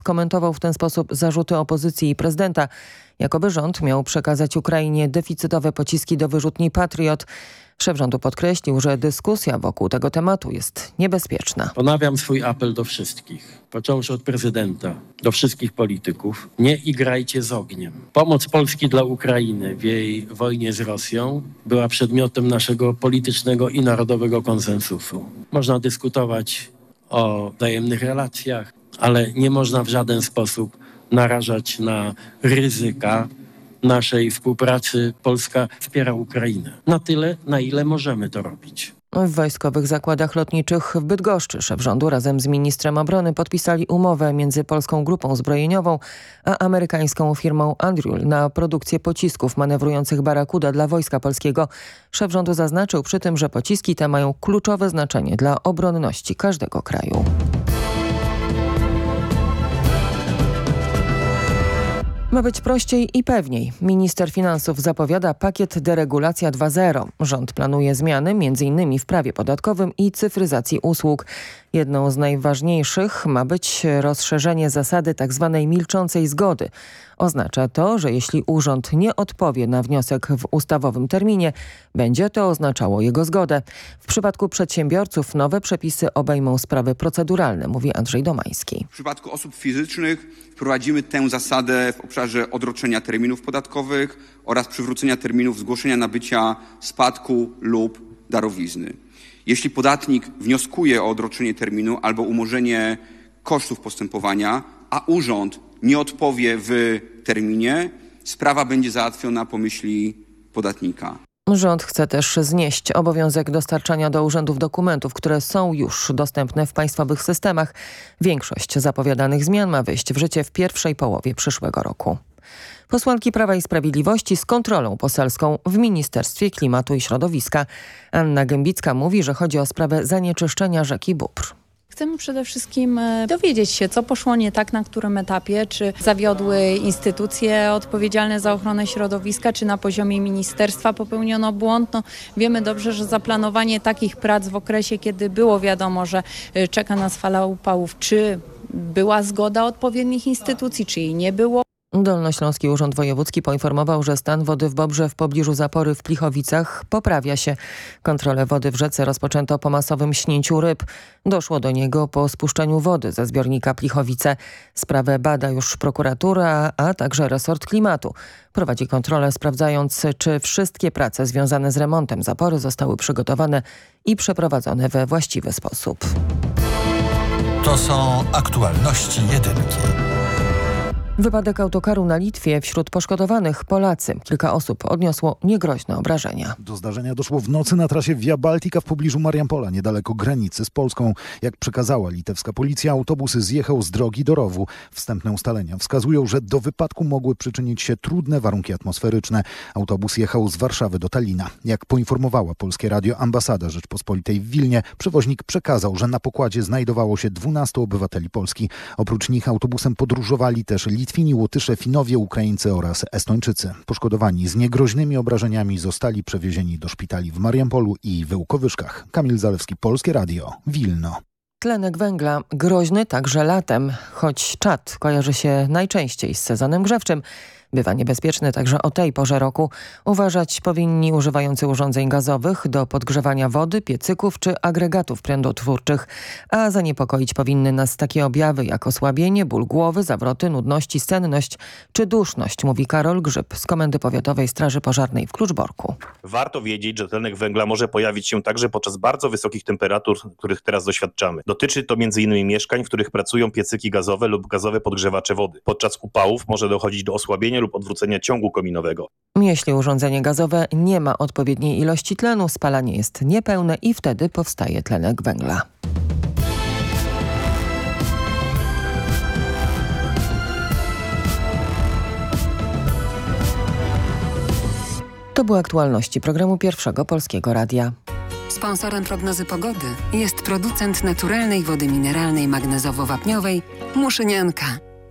Komentował w ten sposób zarzuty opozycji i prezydenta, jakoby rząd miał przekazać Ukrainie deficytowe pociski do wyrzutni Patriot. Szef rządu podkreślił, że dyskusja wokół tego tematu jest niebezpieczna. Ponawiam swój apel do wszystkich, począwszy od prezydenta, do wszystkich polityków. Nie igrajcie z ogniem. Pomoc Polski dla Ukrainy w jej wojnie z Rosją była przedmiotem naszego politycznego i narodowego konsensusu. Można dyskutować o wzajemnych relacjach, ale nie można w żaden sposób narażać na ryzyka naszej współpracy. Polska wspiera Ukrainę na tyle, na ile możemy to robić. W wojskowych zakładach lotniczych w Bydgoszczy szef rządu razem z ministrem obrony podpisali umowę między Polską Grupą Zbrojeniową a amerykańską firmą Anduril na produkcję pocisków manewrujących Barracuda dla Wojska Polskiego. Szef rządu zaznaczył przy tym, że pociski te mają kluczowe znaczenie dla obronności każdego kraju. Ma być prościej i pewniej. Minister finansów zapowiada pakiet deregulacja 2.0. Rząd planuje zmiany m.in. w prawie podatkowym i cyfryzacji usług. Jedną z najważniejszych ma być rozszerzenie zasady tzw. milczącej zgody. Oznacza to, że jeśli urząd nie odpowie na wniosek w ustawowym terminie, będzie to oznaczało jego zgodę. W przypadku przedsiębiorców nowe przepisy obejmą sprawy proceduralne, mówi Andrzej Domański. W przypadku osób fizycznych wprowadzimy tę zasadę w obszarze odroczenia terminów podatkowych oraz przywrócenia terminów zgłoszenia nabycia spadku lub darowizny. Jeśli podatnik wnioskuje o odroczenie terminu albo umorzenie kosztów postępowania, a urząd nie odpowie w terminie, sprawa będzie załatwiona po myśli podatnika. Rząd chce też znieść obowiązek dostarczania do urzędów dokumentów, które są już dostępne w państwowych systemach. Większość zapowiadanych zmian ma wejść w życie w pierwszej połowie przyszłego roku. Posłanki Prawa i Sprawiedliwości z kontrolą poselską w Ministerstwie Klimatu i Środowiska. Anna Gębicka mówi, że chodzi o sprawę zanieczyszczenia rzeki Bóbr. Chcemy przede wszystkim dowiedzieć się, co poszło nie tak, na którym etapie, czy zawiodły instytucje odpowiedzialne za ochronę środowiska, czy na poziomie ministerstwa popełniono błąd. Wiemy dobrze, że zaplanowanie takich prac w okresie, kiedy było wiadomo, że czeka nas fala upałów, czy była zgoda odpowiednich instytucji, czy jej nie było. Dolnośląski Urząd Wojewódzki poinformował, że stan wody w Bobrze w pobliżu zapory w Plichowicach poprawia się. Kontrolę wody w rzece rozpoczęto po masowym śnięciu ryb. Doszło do niego po spuszczeniu wody ze zbiornika Plichowice. Sprawę bada już prokuratura, a także resort klimatu. Prowadzi kontrolę, sprawdzając, czy wszystkie prace związane z remontem zapory zostały przygotowane i przeprowadzone we właściwy sposób. To są aktualności jedynki. Wypadek autokaru na Litwie. Wśród poszkodowanych Polacy. Kilka osób odniosło niegroźne obrażenia. Do zdarzenia doszło w nocy na trasie Via Baltica w pobliżu Mariampola, niedaleko granicy z Polską. Jak przekazała litewska policja, autobus zjechał z drogi do rowu. Wstępne ustalenia wskazują, że do wypadku mogły przyczynić się trudne warunki atmosferyczne. Autobus jechał z Warszawy do Talina. Jak poinformowała Polskie Radio ambasada Rzeczpospolitej w Wilnie, przewoźnik przekazał, że na pokładzie znajdowało się 12 obywateli Polski. Oprócz nich autobusem podróżowali też Litwini, Łotysze, Finowie, Ukraińcy oraz Estończycy. Poszkodowani z niegroźnymi obrażeniami zostali przewiezieni do szpitali w Mariampolu i Wełkowyszkach. Kamil Zalewski, Polskie Radio, Wilno. Tlenek węgla groźny także latem, choć czad kojarzy się najczęściej z sezonem grzewczym. Bywa niebezpieczny także o tej porze roku. Uważać powinni używający urządzeń gazowych do podgrzewania wody, piecyków czy agregatów prądotwórczych. A zaniepokoić powinny nas takie objawy jak osłabienie, ból głowy, zawroty, nudności, senność czy duszność, mówi Karol Grzyb z Komendy Powiatowej Straży Pożarnej w Kluczborku. Warto wiedzieć, że tlenek węgla może pojawić się także podczas bardzo wysokich temperatur, których teraz doświadczamy. Dotyczy to m.in. mieszkań, w których pracują piecyki gazowe lub gazowe podgrzewacze wody. Podczas upałów może dochodzić do osłabienia lub odwrócenia ciągu kominowego. Jeśli urządzenie gazowe nie ma odpowiedniej ilości tlenu, spalanie jest niepełne i wtedy powstaje tlenek węgla. To były aktualności programu Pierwszego Polskiego Radia. Sponsorem prognozy pogody jest producent naturalnej wody mineralnej magnezowo-wapniowej Muszynianka.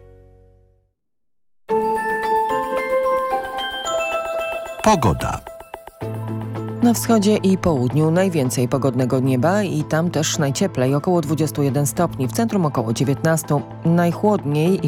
Pogoda. Na wschodzie i południu najwięcej pogodnego nieba i tam też najcieplej, około 21 stopni, w centrum około 19, najchłodniej